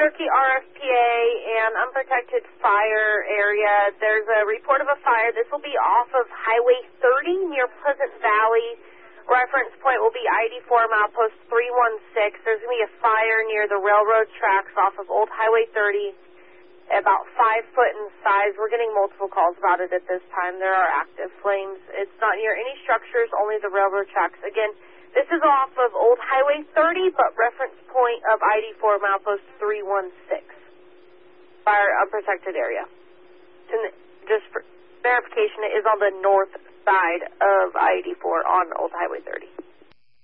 Albuquerque RFPA and unprotected fire area. There's a report of a fire. This will be off of Highway 30 near Pleasant Valley. Reference point will be ID4 milepost 316. There's going to be a fire near the railroad tracks off of Old Highway 30, about 5 foot in size. We're getting multiple calls about it at this time. There are active flames. It's not near any structures, only the railroad tracks. Again, this is off of Old Highway 30, but reference point of ID4 milepost 316. Fire unprotected area. And just for verification, it is on the north side of ID4 on Old Highway 30.